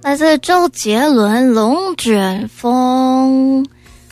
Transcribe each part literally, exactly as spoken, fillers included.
来自周杰伦《龙卷风》。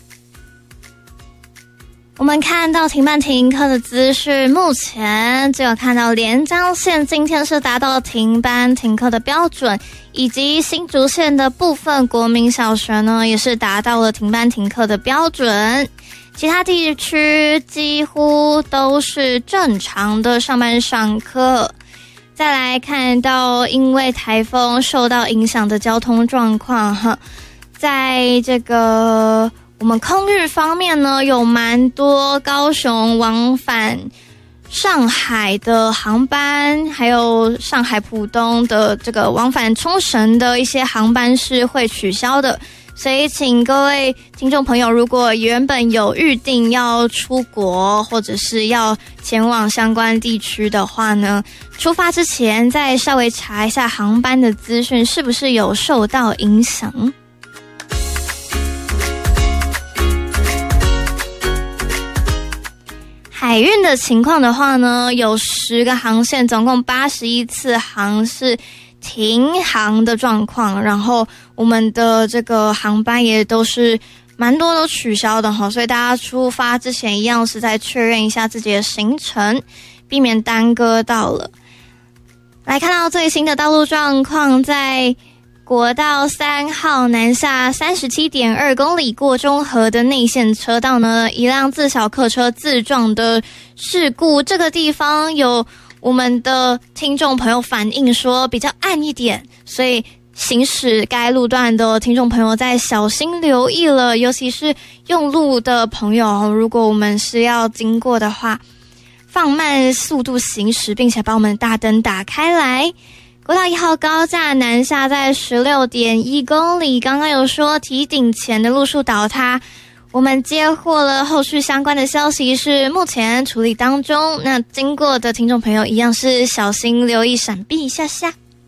我们看到停班停课的资讯，目前只有看到连江县今天是达到停班停课的标准，以及新竹县的部分国民小学呢也是达到了停班停课的标准，其他地区几乎都是正常的上班上课。再来看到因为台风受到影响的交通状况哈，在这个我们空运方面呢，有蛮多高雄往返上海的航班，还有上海浦东的这个往返冲绳的一些航班是会取消的，所以请各位听众朋友，如果原本有预定要出国或者是要前往相关地区的话呢，出发之前再稍微查一下航班的资讯是不是有受到影响。海运的情况的话呢，有十个航线，总共八十一次航是停航的状况，然后我们的这个航班也都是蛮多都取消的哈，所以大家出发之前一样是再确认一下自己的行程，避免耽搁到了。来看到最新的道路状况，在国道三号南下 三十七点二 公里过中和的内线车道呢，一辆自小客车自撞的事故，这个地方有我们的听众朋友反映说比较暗一点，所以行驶该路段的听众朋友再小心留意了，尤其是用路的朋友，如果我们是要经过的话，放慢速度行驶，并且把我们大灯打开来。国道一号高架南下在 十六点一 公里，刚刚有说堤顶前的路树倒塌，我们接获了后续相关的消息，是目前处理当中，那经过的听众朋友一样是小心留意闪避一下下。